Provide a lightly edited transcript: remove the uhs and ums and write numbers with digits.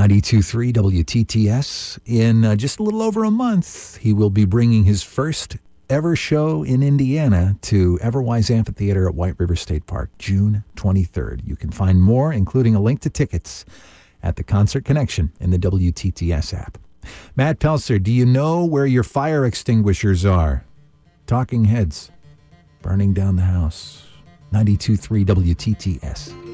92.3 WTTS. In just a little over a month, he will be bringing his first ever show in Indiana to Everwise Amphitheater at White River State Park, June 23rd. You can find more, including a link to tickets, at the Concert Connection in the WTTS app. Matt Pelser, do you know where your fire extinguishers are? Talking Heads, burning down the house. 92.3 WTTS.